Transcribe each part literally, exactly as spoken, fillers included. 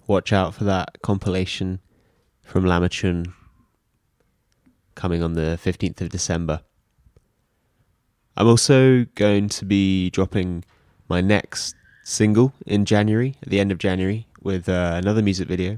watch out for that compilation from Lamachun coming on the fifteenth of December. I'm also going to be dropping my next single in January, at the end of January, with uh, another music video.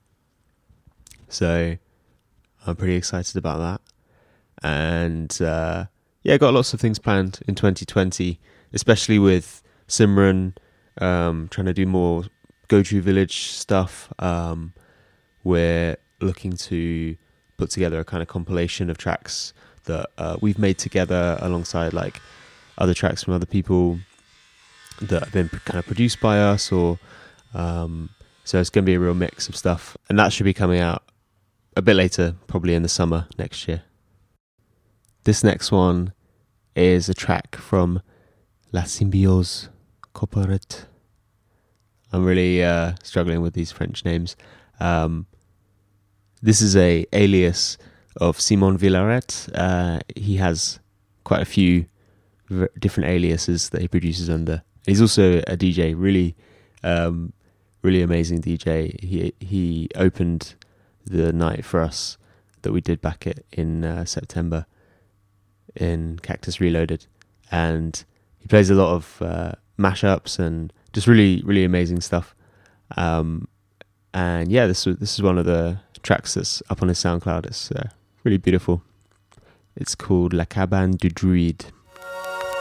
So I'm pretty excited about that. And uh, yeah, got lots of things planned in twenty twenty, especially with Simran, um, trying to do more Goju Village stuff. Um, we're looking to put together a kind of compilation of tracks that uh, we've made together alongside like other tracks from other people that have been kind of produced by us, or um, so it's going to be a real mix of stuff, and that should be coming out a bit later, probably in the summer next year. This next one is a track from La Symbiose Corporate. I'm really uh, struggling with these French names. Um, this is a alias of Simon Villaret. Uh, he has quite a few v- different aliases that he produces under. He's also a D J, really, um, really amazing D J. He he opened the night for us that we did back it in uh, September in Cactus Reloaded, and he plays a lot of uh, mashups and just really, really amazing stuff. Um, and yeah, this this is one of the tracks that's up on his SoundCloud. It's uh, really beautiful. It's called La Cabane du Druide.